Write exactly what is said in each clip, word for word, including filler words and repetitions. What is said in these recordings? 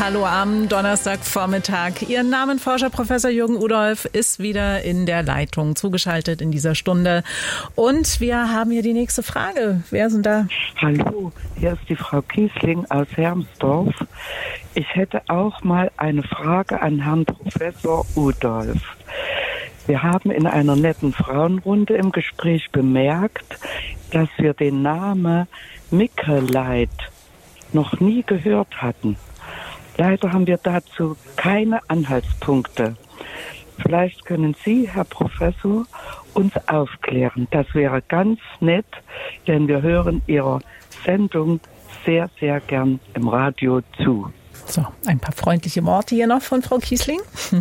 Hallo am Donnerstagvormittag. Ihr Namenforscher Professor Jürgen Udolph ist wieder in der Leitung zugeschaltet in dieser Stunde. Und wir haben hier die nächste Frage. Wer sind da? Hallo, hier ist die Frau Kiesling aus Hermsdorf. Ich hätte auch mal eine Frage an Herrn Professor Udolph. Wir haben in einer netten Frauenrunde im Gespräch bemerkt, dass wir den Namen Mikeleit noch nie gehört hatten. Leider haben wir dazu keine Anhaltspunkte. Vielleicht können Sie, Herr Professor, uns aufklären. Das wäre ganz nett, denn wir hören Ihrer Sendung sehr, sehr gern im Radio zu. So, ein paar freundliche Worte hier noch von Frau Kiesling.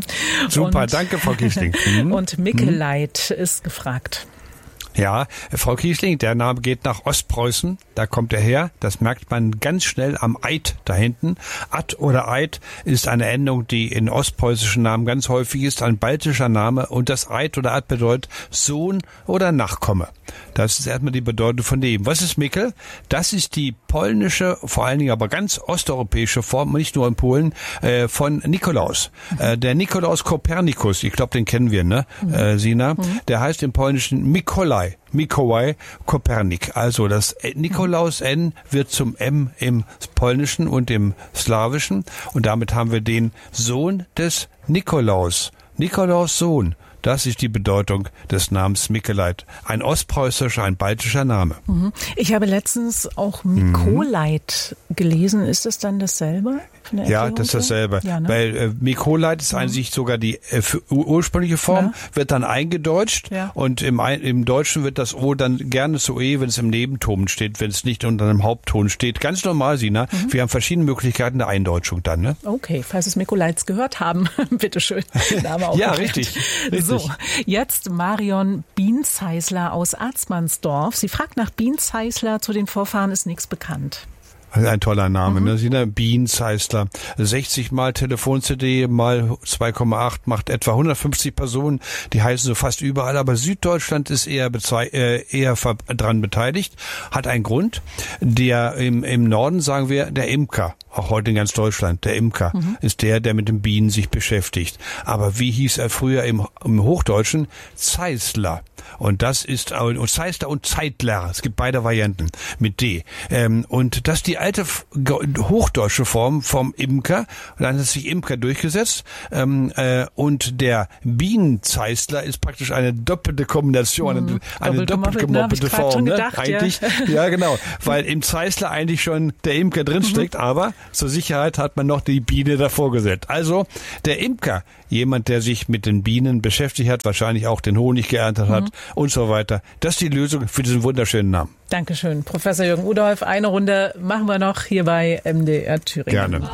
Super, und, danke, Frau Kiesling. Mhm. Und Mikeleit mhm. ist gefragt. Ja, Frau Kiesling, der Name geht nach Ostpreußen, da kommt er her, das merkt man ganz schnell am Eid da hinten. Ad oder Eid ist eine Endung, die in ostpreußischen Namen ganz häufig ist, ein baltischer Name, und das Eid oder Ad bedeutet Sohn oder Nachkomme. Das ist erstmal die Bedeutung von dem. Was ist Mikkel? Das ist die polnische, vor allen Dingen aber ganz osteuropäische Form, nicht nur in Polen, äh, von Nikolaus. Äh, der Nikolaus Kopernikus, ich glaube, den kennen wir, ne, äh, Sina? Mhm. Der heißt im Polnischen Mikołaj. Mikołaj Kopernik. Also das Nikolaus N wird zum M im Polnischen und im Slawischen. Und damit haben wir den Sohn des Nikolaus. Nikolaus Sohn. Das ist die Bedeutung des Namens Mikeleit. Ein ostpreußischer, ein baltischer Name. Ich habe letztens auch Mikolait mhm. gelesen. Ist das dann dasselbe? Ja, das ist dasselbe. Ja, ne? Weil äh, Mikolait ist mhm. eigentlich sogar die äh, ursprüngliche Form, ja. wird dann eingedeutscht ja. und im, im Deutschen wird das O dann gerne zu E, wenn es im Nebenton steht, wenn es nicht unter einem Hauptton steht. Ganz normal, Sina. Mhm. Wir haben verschiedene Möglichkeiten der Eindeutschung dann. Ne? Okay, falls es Mikolaits gehört haben, bitteschön. Ja, richtig. richtig. So, jetzt Marion Bienzeisler aus Arzmansdorf. Sie fragt nach Bienzeisler, zu den Vorfahren ist nichts bekannt. Ein toller Name, mhm. ne? Sina Bienzeisler. sechzig mal Telefon-C D mal zwei Komma acht macht etwa hundertfünfzig Personen. Die heißen so fast überall, aber Süddeutschland ist eher, bezei- äh, eher dran beteiligt. Hat einen Grund. Der im, im Norden sagen wir der Imker. Auch heute in ganz Deutschland. Der Imker mhm. ist der, der mit den Bienen sich beschäftigt. Aber wie hieß er früher im, im Hochdeutschen? Zeisler. Und das ist, und Zeisler und Zeitler. Es gibt beide Varianten mit D. Ähm, und das ist die alte hochdeutsche Form vom Imker. Und dann hat sich Imker durchgesetzt. Ähm, äh, und der Bienenzeisler ist praktisch eine doppelte Kombination, mhm. eine, eine doppelt gemoppelte Form. Ne? Gedacht, eigentlich, ja. ja genau. Weil im Zeisler eigentlich schon der Imker drinsteckt, mhm. aber zur Sicherheit hat man noch die Biene davor gesetzt. Also der Imker, jemand, der sich mit den Bienen beschäftigt hat, wahrscheinlich auch den Honig geerntet hat mhm. und so weiter. Das ist die Lösung für diesen wunderschönen Namen. Dankeschön, Professor Jürgen Udolph. Eine Runde machen wir noch hier bei M D R Thüringen. Gerne.